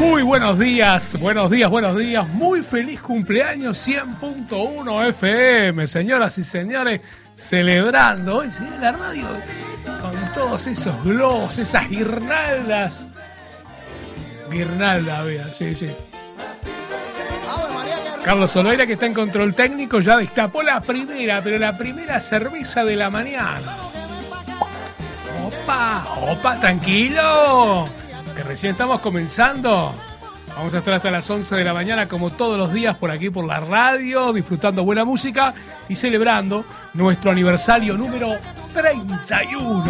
Muy buenos días, buenos días, buenos días. Muy feliz cumpleaños 100.1 FM, señoras y señores, celebrando hoy, ¿sí? La radio con todos esos globos, esas guirnaldas. Guirnalda, vea, sí, sí. Carlos Oloira, que está en control técnico, ya destapó la primera cerveza de la mañana. Opa, tranquilo, que recién estamos comenzando. Vamos a estar hasta las 11 de la mañana, como todos los días, por aquí, por la radio, disfrutando buena música y celebrando nuestro aniversario número 31.